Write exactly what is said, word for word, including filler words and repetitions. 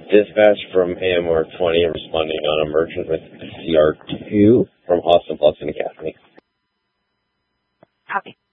Dispatch from A M R twenty, responding on emergent with C R two from Austin Plus Academy. Copy.